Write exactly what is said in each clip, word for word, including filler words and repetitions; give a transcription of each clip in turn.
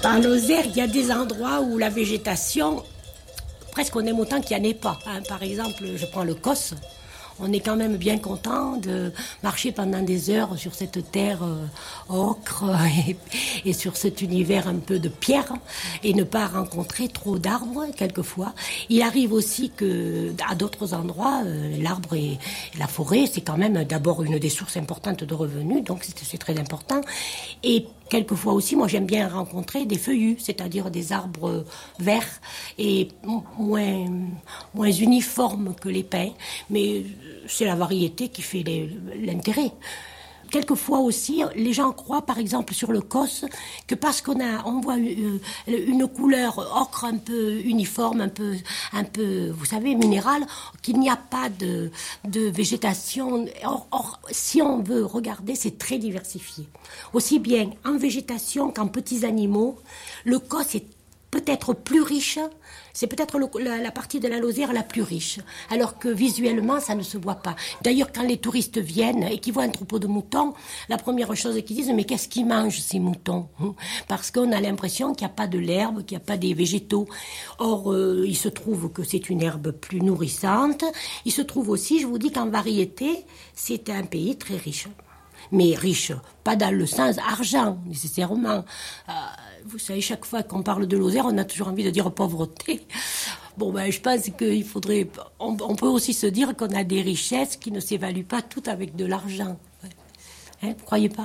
En Lozère, il y a des endroits où la végétation, presque on aime autant qu'il n'y en ait pas. Hein, par exemple, je prends le Causse. On est quand même bien content de marcher pendant des heures sur cette terre euh, ocre et, et sur cet univers un peu de pierre et ne pas rencontrer trop d'arbres quelquefois. Il arrive aussi que à d'autres endroits, euh, l'arbre et la forêt, c'est quand même d'abord une des sources importantes de revenus, donc c'est, c'est très important. Et quelquefois aussi, moi j'aime bien rencontrer des feuillus, c'est-à-dire des arbres verts et moins, moins uniformes que les pins, mais c'est la variété qui fait les, l'intérêt. Quelquefois aussi, les gens croient, par exemple, sur le Causse, que parce qu'on a, on voit une, une couleur ocre un peu uniforme, un peu, un peu, vous savez, minérale, qu'il n'y a pas de, de végétation. Or, or, si on veut regarder, c'est très diversifié. Aussi bien en végétation qu'en petits animaux, le Causse est peut-être plus riche, c'est peut-être le, la, la partie de la Lozère la plus riche, alors que visuellement, ça ne se voit pas. D'ailleurs, quand les touristes viennent et qu'ils voient un troupeau de moutons, la première chose qu'ils disent, mais qu'est-ce qu'ils mangent, ces moutons ? Parce qu'on a l'impression qu'il n'y a pas de l'herbe, qu'il n'y a pas des végétaux. Or, euh, il se trouve que c'est une herbe plus nourrissante. Il se trouve aussi, je vous dis qu'en variété, c'est un pays très riche. Mais riche, pas dans le sens argent, nécessairement. Euh, vous savez, chaque fois qu'on parle de Lozère, on a toujours envie de dire pauvreté. Bon, ben, je pense qu'il faudrait... On, on peut aussi se dire qu'on a des richesses qui ne s'évaluent pas toutes avec de l'argent. Hein, vous croyez pas ?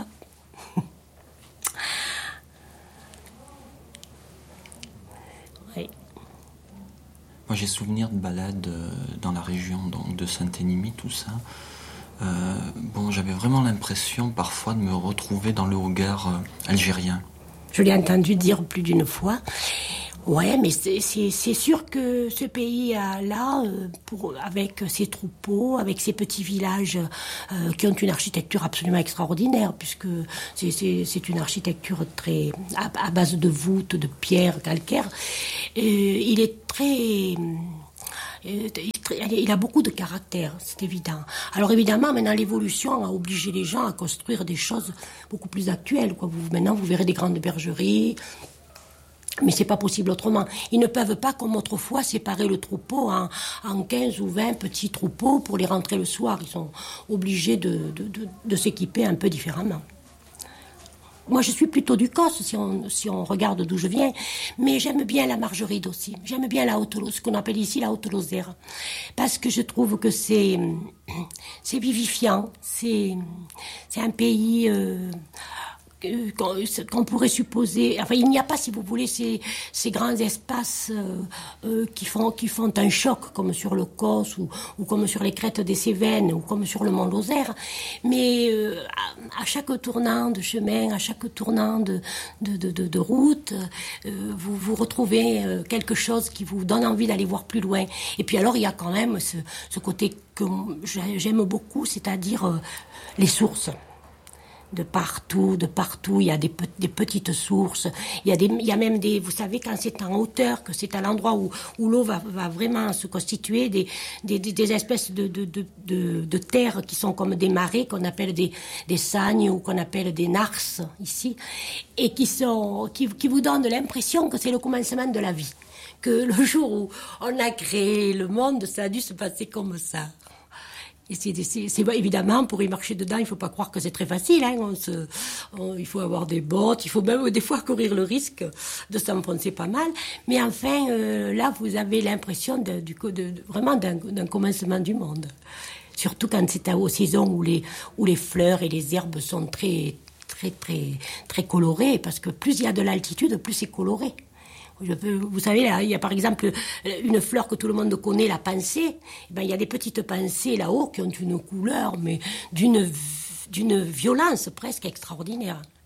Oui. Moi, j'ai souvenir de balades dans la région donc, de Saint-Énimie, tout ça. Euh, bon, j'avais vraiment l'impression parfois de me retrouver dans le Hogar euh, algérien. Je l'ai entendu dire plus d'une fois. Ouais, mais c'est, c'est, c'est sûr que ce pays-là, euh, pour, avec ses troupeaux, avec ses petits villages euh, qui ont une architecture absolument extraordinaire, puisque c'est, c'est, c'est une architecture très à, à base de voûtes, de pierres, calcaires, euh, il est très... Il a beaucoup de caractère, c'est évident. Alors évidemment, maintenant, l'évolution a obligé les gens à construire des choses beaucoup plus actuelles, quoi. Vous, maintenant, vous verrez des grandes bergeries, mais c'est pas possible autrement. Ils ne peuvent pas, comme autrefois, séparer le troupeau en, en quinze ou vingt petits troupeaux pour les rentrer le soir. Ils sont obligés de, de, de, de s'équiper un peu différemment. Moi, je suis plutôt du Causse, si on, si on regarde d'où je viens. Mais j'aime bien la Margeride aussi. J'aime bien la Haute-Lozère, ce qu'on appelle ici la Haute-Lozère. Parce que je trouve que c'est, c'est vivifiant. C'est, c'est un pays, euh, qu'on, qu'on pourrait supposer... Enfin, il n'y a pas, si vous voulez, ces, ces grands espaces euh, euh, qui font, qui font un choc, comme sur le Causse, ou, ou comme sur les crêtes des Cévennes, ou comme sur le mont Lozère. Mais euh, à, à chaque tournant de chemin, à chaque tournant de, de, de, de, de route, euh, vous, vous retrouvez euh, quelque chose qui vous donne envie d'aller voir plus loin. Et puis alors, il y a quand même ce, ce côté que j'aime beaucoup, c'est-à-dire euh, les sources. De partout, de partout, il y a des, pe- des petites sources, il y a des, il y a même des, vous savez, quand c'est en hauteur, que c'est à l'endroit où, où l'eau va, va vraiment se constituer, des, des, des espèces de, de, de, de, de terres qui sont comme des marais, qu'on appelle des, des sagnes ou qu'on appelle des narces, ici, et qui sont, qui, qui vous donnent l'impression que c'est le commencement de la vie. Que le jour où on a créé le monde, ça a dû se passer comme ça. Et c'est, c'est, c'est évidemment, pour y marcher dedans, il faut pas croire que c'est très facile. Hein. On se, on, il faut avoir des bottes, il faut même des fois courir le risque de s'enfoncer pas mal. Mais enfin, euh, là, vous avez l'impression de, du, de, de, vraiment d'un, d'un commencement du monde. Surtout quand c'est aux saisons où les, où les fleurs et les herbes sont très, très, très, très colorées. Parce que plus il y a de l'altitude, plus c'est coloré. Je peux, vous savez, là, il y a par exemple une fleur que tout le monde connaît, la pensée. Eh ben, il y a des petites pensées là-haut qui ont une couleur, mais d'une, d'une violence presque extraordinaire.